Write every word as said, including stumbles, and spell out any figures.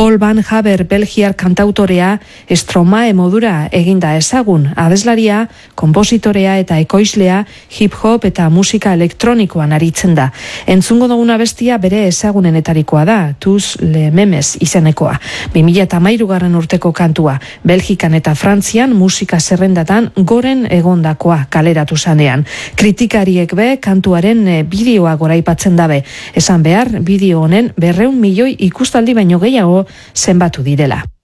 Paul Van Haber belgiar kantautorea Stromae modura eginda ezagun, abeslaria, konpositorea eta ekoizlea hip-hop eta musika elektronikoan aritzen da. Entzungo duguna bestia bere ezagunenetarikoa da, Tous le Memes izenekoa. bi mila hamairugarren urteko kantua, Belgikan eta Frantzian musika zerrendatan goren egondakoa kaleratu zanean. Kritikariek be kantuaren bideoa goraipatzen dabe. Esan behar, bideo honen berreun milioi ikustaldi baino gehiago zenbatu direla.